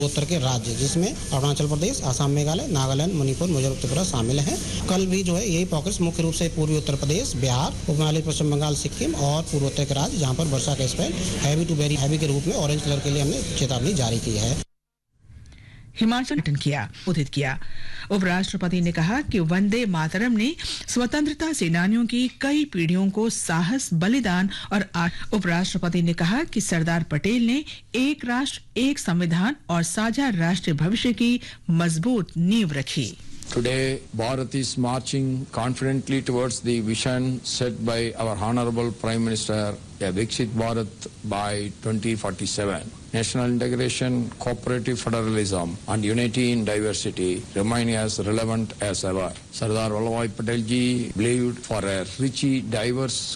उत्तर के राज्य जिसमें अरुणाचल प्रदेश, असम, मेघालय, नागालैंड, मणिपुर, मिजोरम, त्रिपुरा शामिल हैं। कल भी जो है यही पॉकेट्स मुख्य रूप से पूर्वी उत्तर प्रदेश, बिहार, उपमहाद्वीप पश्चिम बंगाल, सिक्किम और पूर्वोत्तर के राज्य जहां पर वर्षा का spell heavy to very heavy के रूप में ऑरेंज कलर के लिए हमने चेतावनी जारी की है। हिमाचल उदित किया। उपराष्ट्रपति ने कहा कि वंदे मातरम ने स्वतंत्रता सेनानियों की कई पीढ़ियों को साहस, बलिदान और उपराष्ट्रपति ने कहा कि सरदार पटेल ने एक राष्ट्र, एक संविधान और साझा राष्ट्रीय भविष्य की मजबूत नींव रखी। Today, Bharat is marching confidently towards the vision set by our Honorable Prime Minister, a Viksit Bharat by 2047. National integration, cooperative federalism and unity in diversity remain as relevant as ever. Sardar Vallabhbhai Patel ji believed for a richly diverse